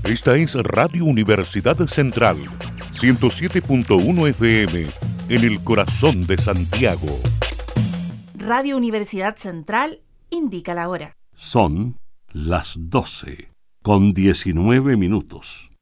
Esta es Radio Universidad Central, 107.1 FM, en el corazón de Santiago. Radio Universidad Central indica la hora. Son las 12:19.